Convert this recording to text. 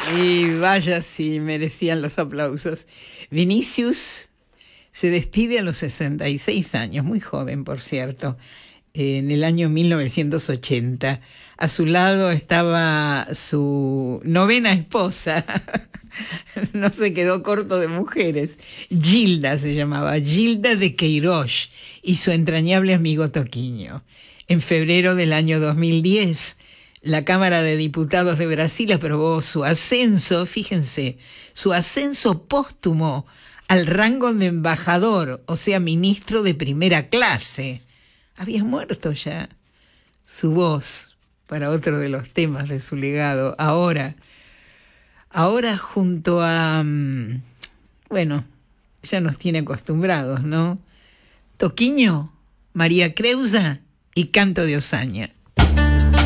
Y vaya si merecían los aplausos. Vinicius se despide a los 66 años, muy joven, por cierto, en el año 1980. A su lado estaba su novena esposa, no se quedó corto de mujeres. Gilda se llamaba, Gilda de Queiroz, y su entrañable amigo Toquinho. En febrero del año 2010, la Cámara de Diputados de Brasil aprobó su ascenso, fíjense, su ascenso póstumo al rango de embajador, o sea, ministro de primera clase. Había muerto ya. Su voz para otro de los temas de su legado. Ahora junto a, bueno, ya nos tiene acostumbrados, ¿no? Toquinho, María Creusa y Canto de Osaña.